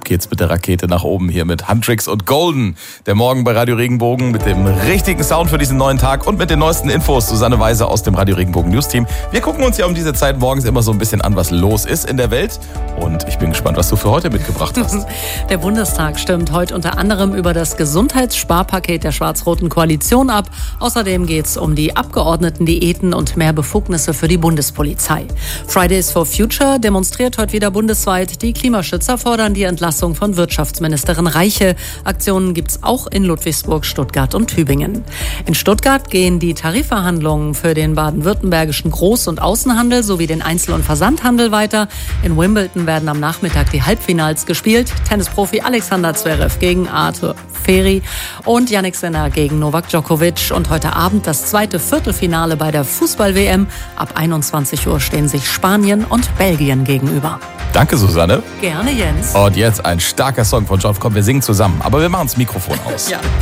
ab geht's mit der Rakete nach oben hier mit Huntrix und Golden. Der Morgen bei Radio Regenbogen mit dem richtigen Sound für diesen neuen Tag und mit den neuesten Infos. Susanne Weise aus dem Radio Regenbogen News Team. Wir gucken uns ja um diese Zeit morgens immer so ein bisschen an, was los ist in der Welt. Und ich bin gespannt, was du für heute mitgebracht hast. Der Bundestag stimmt heute unter anderem über das Gesundheitssparpaket der schwarz-roten Koalition ab. Außerdem geht es um die Abgeordnetendiäten und mehr Befugnisse für die Bundespolizei. Fridays for Future demonstriert heute wieder bundesweit. Die Klimaschützer fordern die Entlassung von Wirtschaftsministerin Reiche. Aktionen gibt es auch in Ludwigsburg, Stuttgart und Tübingen. In Stuttgart gehen die Tarifverhandlungen für den baden-württembergischen Groß- und Außenhandel sowie den Einzel- und Versandhandel weiter. In Wimbledon werden am Nachmittag die Halbfinals gespielt. Tennisprofi Alexander Zverev gegen Arthur Feri und Jannik Sinner gegen Novak Djokovic. Und heute Abend das zweite Viertelfinale bei der Fußball-WM. Ab 21 Uhr stehen sich Spanien und Belgien gegenüber. Danke, Susanne. Gerne, Jens. Und jetzt ein starker Song von John. Komm, wir singen zusammen. Aber wir machen das Mikrofon aus. Ja.